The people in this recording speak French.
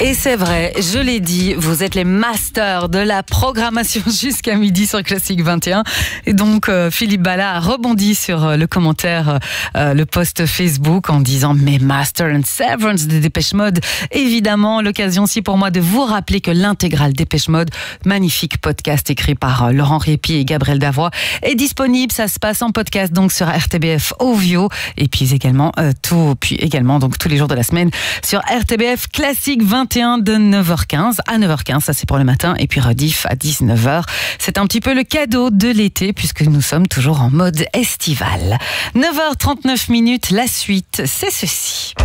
Et c'est vrai, je l'ai dit, vous êtes les masters de la programmation jusqu'à midi sur Classique 21. Et donc, Philippe Bala a rebondi sur le commentaire, le post Facebook en disant « Mais Master and Severance de Dépêche Mode ». Évidemment, l'occasion aussi pour moi de vous rappeler que l'intégrale Dépêche Mode, magnifique podcast écrit par Laurent Répy et Gabriel Davoie, est disponible. Ça se passe en podcast donc sur RTBF Ovio et puis également donc tous les jours de la semaine sur RTBF Classique 21 de 9h15 à 9h15, ça c'est pour le matin, et puis rediff à 19h. C'est un petit peu le cadeau de l'été puisque nous sommes toujours en mode estival. 9h39, la suite, c'est ceci.